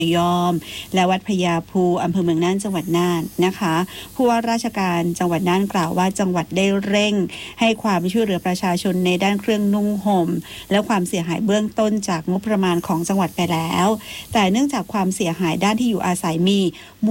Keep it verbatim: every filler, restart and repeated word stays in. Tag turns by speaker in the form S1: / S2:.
S1: ยอมและวัดพญาภูอำเภอเมืองน่านจังหวัดน่านนะคะผู้ว่าราชการจังหวัดน่านกล่าวว่าจังหวัดได้เร่งให้ความช่วยเหลือประชาชนในด้านเครื่องนุ่งห่มและความเสียหายเบื้องต้นจากงบประมาณของจังหวัดไปแล้วแต่เนื่องจากความเสียหายด้านที่อยู่อาศัยมี